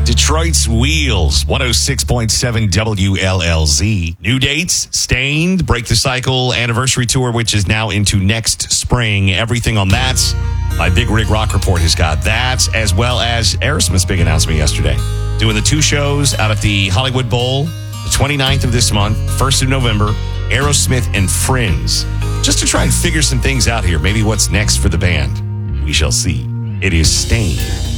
Detroit's Wheels, 106.7 WLLZ. New dates, Stained, Break the Cycle anniversary tour, which is now into next spring. Everything on that. My Big Rig Rock Report has got that, as well as Aerosmith's big announcement yesterday. Doing the 2 shows out at the Hollywood Bowl, the 29th of this month, 1st of November, Aerosmith and Friends. Just to try and figure some things out here. Maybe what's next for the band. We shall see. It is Stained.